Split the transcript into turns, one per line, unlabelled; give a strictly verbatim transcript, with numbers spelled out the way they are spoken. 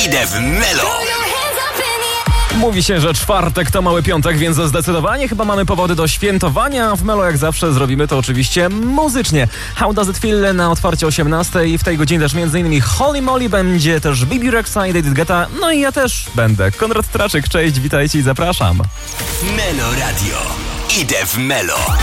Idę w Melo.
Mówi się, że czwartek to mały piątek, więc zdecydowanie chyba mamy powody do świętowania. W Melo jak zawsze zrobimy to oczywiście muzycznie. How Does It Feel na otwarcie osiemnastej. W tej godzinie też m.in. Holy Moly, będzie też Bibi Rexa i David Guetta. No i ja też będę. Konrad Traczyk, cześć, witajcie i zapraszam.
Melo Radio. Idę w Melo.